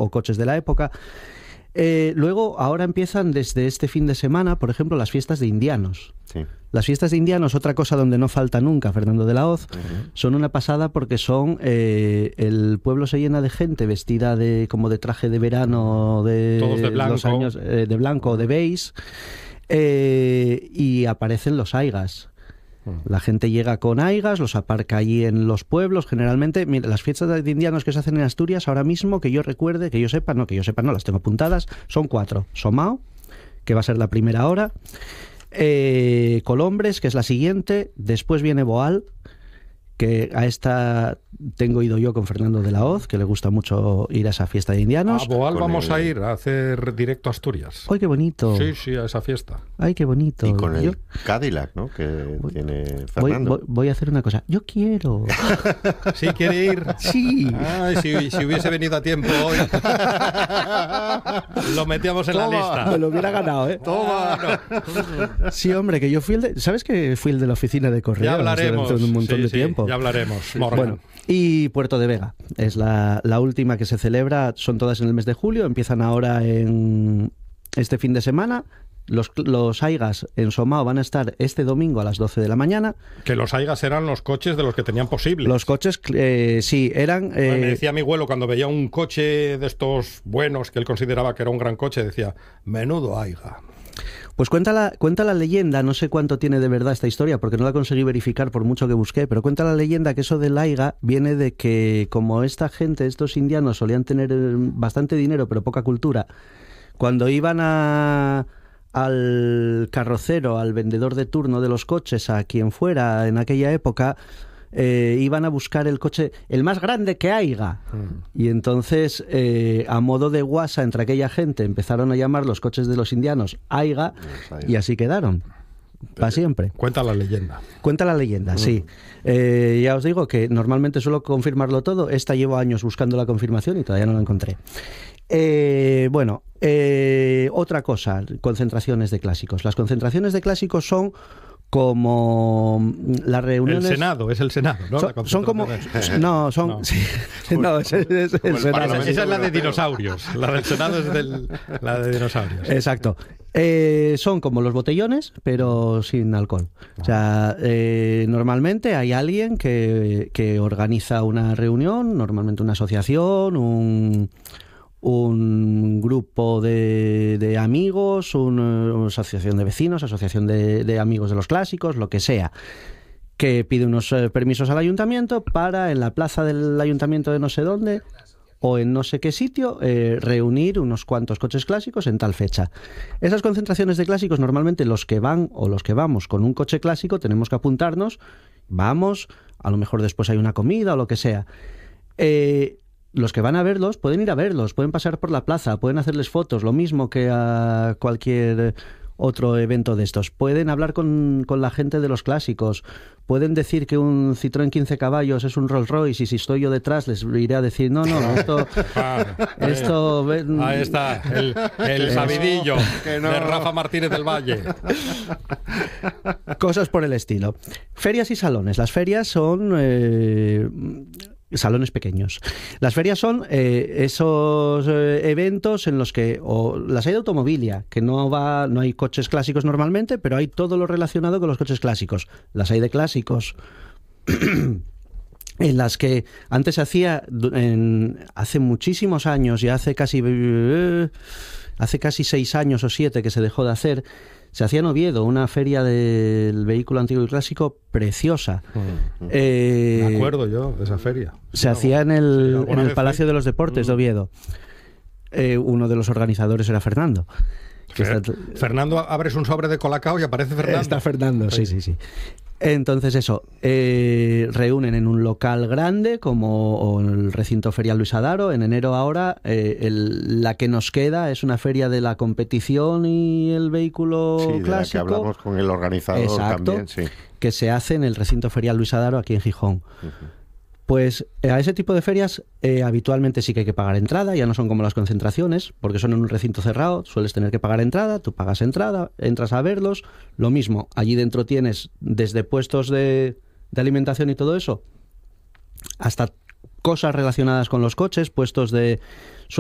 o coches de la época. Luego, ahora empiezan desde este fin de semana, por ejemplo, las fiestas de indianos. Sí. Las fiestas de indianos, otra cosa donde no falta nunca Fernando de la Hoz, son una pasada porque son... el pueblo se llena de gente vestida como de traje de verano de, todos de blanco. Los años de blanco o de beige, y aparecen los aigas. La gente llega con aigas, los aparca allí en los pueblos. Generalmente, mira, las fiestas de indianos que se hacen en Asturias ahora mismo, que yo recuerde, que yo sepa, no, las tengo apuntadas, son 4. Somao, que va a ser la primera hora. Colombres, que es la siguiente. Después viene Boal, que a esta tengo ido yo con Fernando de la Hoz, que le gusta mucho ir a esa fiesta de indianos. A Boal vamos a ir a hacer directo a Asturias. ¡Ay, qué bonito! Sí, a esa fiesta. ¡Ay, qué bonito! Y con el Cadillac, ¿no?, que tiene Fernando. Voy a hacer una cosa. Yo quiero. ¿Sí quiere ir? Sí. Ay, si hubiese venido a tiempo hoy. Lo metíamos en la lista. Me lo hubiera ganado, ¿eh? Toma. Sí, hombre, que yo fui ¿sabes que fui el de la oficina de correos? Ya hablaremos. Durante un montón de tiempo. Ya hablaremos, Morgan. Bueno, y Puerto de Vega es la última que se celebra. Son todas en el mes de julio. Empiezan ahora en este fin de semana. Los aigas en Somao van a estar este domingo a las 12 de la mañana. Que los aigas eran los coches de los que tenían posibles. Los coches, sí, eran... Me decía mi abuelo cuando veía un coche de estos buenos que él consideraba que era un gran coche, decía, menudo aiga. Pues cuenta la leyenda, no sé cuánto tiene de verdad esta historia, porque no la conseguí verificar por mucho que busqué, pero cuenta la leyenda que eso del aiga viene de que como esta gente, estos indianos, solían tener bastante dinero pero poca cultura, cuando iban al carrocero, al vendedor de turno de los coches, a quien fuera en aquella época, iban a buscar el coche el más grande que haya. Y entonces, a modo de guasa entre aquella gente, empezaron a llamar los coches de los indianos aiga, y así quedaron. Para siempre. Cuenta la leyenda. Cuenta la leyenda, sí. Ya os digo que normalmente suelo confirmarlo todo. Esta llevo años buscando la confirmación y todavía no la encontré. Otra cosa, concentraciones de clásicos. Las concentraciones de clásicos son como las reuniones... El Senado, es el Senado, ¿no? Son como... No, son... No, sí, no es el Senado. Esa es la de dinosaurios. La del Senado es la de dinosaurios. Exacto. Son como los botellones, pero sin alcohol. O sea, normalmente hay alguien que organiza una reunión, normalmente una asociación, un grupo de amigos, una asociación de vecinos, asociación de amigos de los clásicos, lo que sea, que pide unos permisos al ayuntamiento para en la plaza del ayuntamiento de no sé dónde o en no sé qué sitio reunir unos cuantos coches clásicos en tal fecha. Esas concentraciones de clásicos, normalmente los que van o los que vamos con un coche clásico tenemos que apuntarnos, vamos, a lo mejor después hay una comida o lo que sea. Los que van a verlos pueden ir a verlos, pueden pasar por la plaza, pueden hacerles fotos, lo mismo que a cualquier otro evento de estos. Pueden hablar con la gente de los clásicos, pueden decir que un Citroën 15 caballos es un Rolls Royce y si estoy yo detrás les iré a decir no, esto... Ahí está, el sabidillo de Rafa Martínez del Valle. Cosas por el estilo. Ferias y salones. Las ferias son... salones pequeños. Las ferias son esos eventos en los que las hay de automobilia, que no hay coches clásicos normalmente, pero hay todo lo relacionado con los coches clásicos. Las hay de clásicos en las que antes se hacía hace muchísimos años, y hace casi 6 años o 7 que se dejó de hacer. Se hacía en Oviedo una feria del vehículo antiguo y clásico preciosa. Me acuerdo yo de esa feria. Se hacía en el Palacio de los Deportes de Oviedo. Uno de los organizadores era Fernando. Fernando, abres un sobre de Colacao y aparece Fernando. Está Fernando, sí. Entonces eso, reúnen en un local grande como el recinto ferial Luis Adaro. En enero ahora la que nos queda es una feria de la competición y el vehículo clásico. De la que hablamos con el organizador. Exacto, también, sí. Que se hace en el recinto ferial Luis Adaro aquí en Gijón. Pues a ese tipo de ferias habitualmente sí que hay que pagar entrada, ya no son como las concentraciones, porque son en un recinto cerrado, sueles tener que pagar entrada, tú pagas entrada, entras a verlos, lo mismo, allí dentro tienes desde puestos de alimentación y todo eso, hasta cosas relacionadas con los coches, puestos de